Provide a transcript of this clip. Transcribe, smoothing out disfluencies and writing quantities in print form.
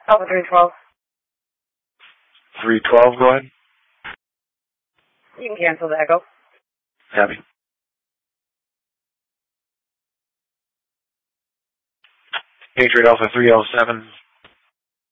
Alpha 312. 312, go ahead. You can cancel the echo. Happy. Patriot Alpha 307.